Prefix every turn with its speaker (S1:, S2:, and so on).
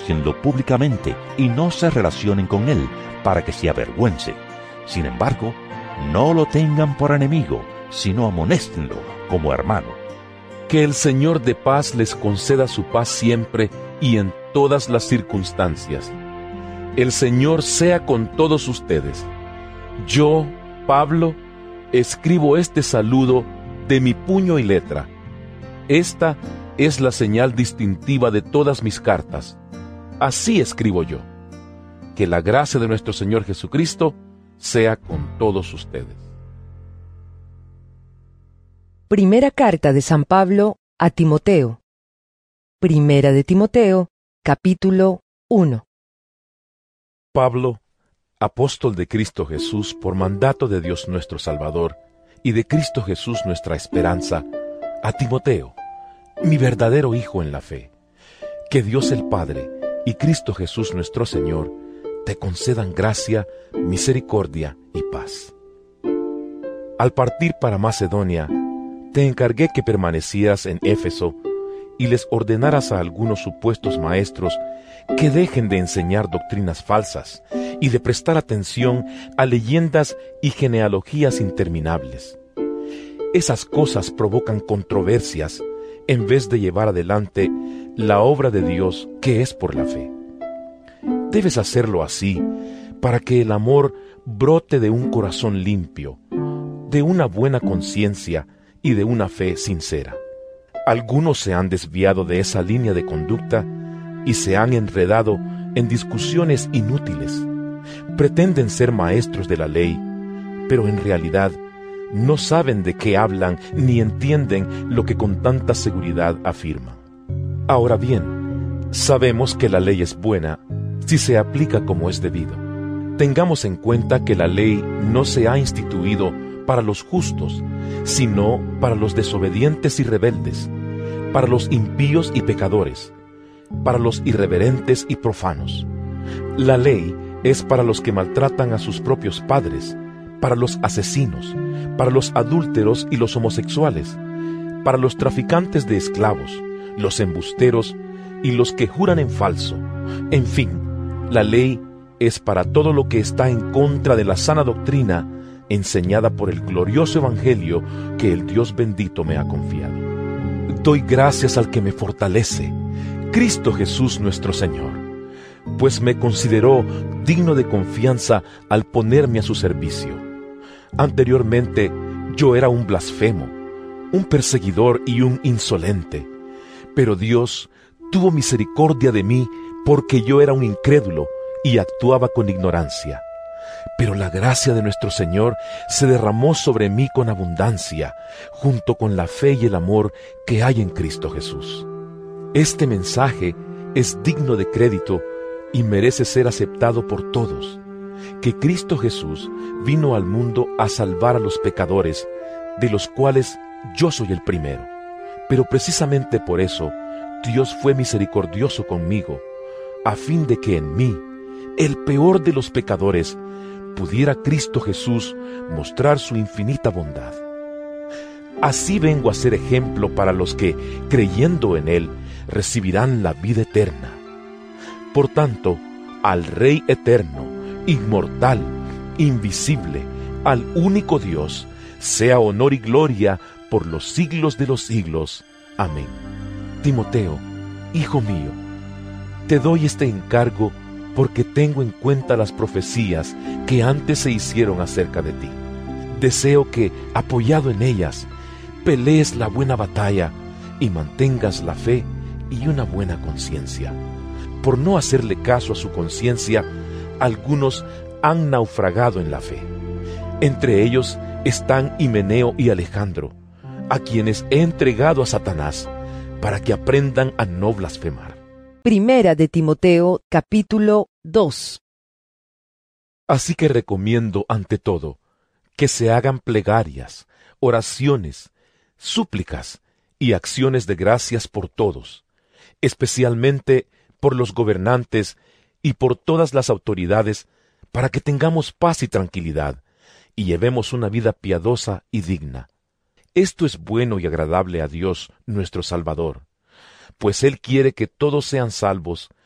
S1: anúncienlo públicamente y no se relacionen con él para que se avergüence. Sin embargo, no lo tengan por enemigo, sino amonéstenlo como hermano.
S2: Que el Señor de paz les conceda su paz siempre y en todas las circunstancias. El Señor sea con todos ustedes. Yo, Pablo, escribo este saludo de mi puño y letra. Esta es la señal distintiva de todas mis cartas. Así escribo yo. Que la gracia de nuestro Señor Jesucristo sea con todos ustedes.
S3: Primera carta de San Pablo a Timoteo. Primera de Timoteo, capítulo 1.
S2: Pablo, apóstol de Cristo Jesús por mandato de Dios nuestro Salvador, y de Cristo Jesús nuestra esperanza, a Timoteo, mi verdadero hijo en la fe. Que Dios el Padre y Cristo Jesús nuestro Señor te concedan gracia, misericordia y paz. Al partir para Macedonia, te encargué que permanecieras en Éfeso y les ordenaras a algunos supuestos maestros que dejen de enseñar doctrinas falsas y de prestar atención a leyendas y genealogías interminables. Esas cosas provocan controversias en vez de llevar adelante la obra de Dios que es por la fe. Debes hacerlo así para que el amor brote de un corazón limpio, de una buena conciencia y de una fe sincera. Algunos se han desviado de esa línea de conducta y se han enredado en discusiones inútiles. Pretenden ser maestros de la ley, pero en realidad no saben de qué hablan ni entienden lo que con tanta seguridad afirman. Ahora bien, sabemos que la ley es buena si se aplica como es debido. Tengamos en cuenta que la ley no se ha instituido para los justos, sino para los desobedientes y rebeldes, para los impíos y pecadores, para los irreverentes y profanos. La ley es para los que maltratan a sus propios padres, para los asesinos, para los adúlteros y los homosexuales, para los traficantes de esclavos, los embusteros y los que juran en falso. En fin, la ley es para todo lo que está en contra de la sana doctrina enseñada por el glorioso Evangelio que el Dios bendito me ha confiado. Doy gracias al que me fortalece, Cristo Jesús nuestro Señor, pues me consideró digno de confianza al ponerme a su servicio. Anteriormente yo era un blasfemo, un perseguidor y un insolente, pero Dios tuvo misericordia de mí porque yo era un incrédulo y actuaba con ignorancia. Pero la gracia de nuestro Señor se derramó sobre mí con abundancia, junto con la fe y el amor que hay en Cristo Jesús. Este mensaje es digno de crédito y merece ser aceptado por todos, que Cristo Jesús vino al mundo a salvar a los pecadores, de los cuales yo soy el primero. Pero precisamente por eso, Dios fue misericordioso conmigo, a fin de que en mí, el peor de los pecadores, pudiera Cristo Jesús mostrar su infinita bondad. Así vengo a ser ejemplo para los que, creyendo en Él, recibirán la vida eterna. Por tanto, al Rey eterno, inmortal, invisible, al único Dios, sea honor y gloria por los siglos de los siglos. Amén. Timoteo, hijo mío, te doy este encargo porque tengo en cuenta las profecías que antes se hicieron acerca de ti. Deseo que, apoyado en ellas, pelees la buena batalla y mantengas la fe y una buena conciencia. Por no hacerle caso a su conciencia, algunos han naufragado en la fe. Entre ellos están Himeneo y Alejandro, a quienes he entregado a Satanás, para que aprendan a no blasfemar.
S3: Primera de Timoteo, capítulo 2.
S2: Así que recomiendo ante todo que se hagan plegarias, oraciones, súplicas y acciones de gracias por todos, especialmente por los gobernantes y por todas las autoridades, para que tengamos paz y tranquilidad, y llevemos una vida piadosa y digna. Esto es bueno y agradable a Dios, nuestro Salvador, pues Él quiere que todos sean salvos